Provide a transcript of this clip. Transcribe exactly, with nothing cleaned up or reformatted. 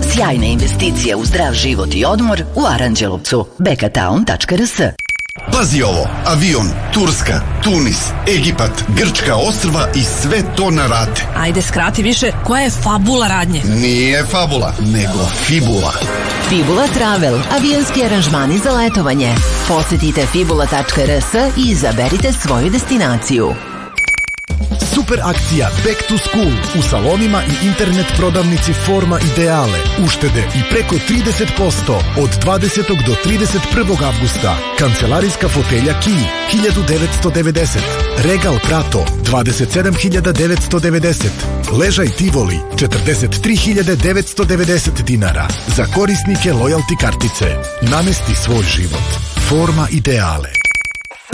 Sjajna investicija u zdrav život i odmor u Aranđelovcu. bekatown tačka r s. Pazi ovo, avion, Turska, Tunis, Egipat, Grčka ostrva i sve to na rate. Ajde, skrati više, koja je fabula radnje? Nije fabula, nego fibula. Fibula Travel, avionski aranžmani za letovanje. Posetite fibula tačka r s i izaberite svoju destinaciju. Super akcija Back to School u salonima i internet prodavnici Forma Ideale. Uštede i preko trideset posto od dvadesetog do trideset prvog avgusta. Kancelarijska fotelja Key hiljadu devetsto devedeset. Regal Prato dvadeset sedam hiljada devetsto devedeset. Ležaj Tivoli četrdeset tri hiljade devetsto devedeset dinara. Za korisnike lojalty kartice. Namesti svoj život. Forma Ideale.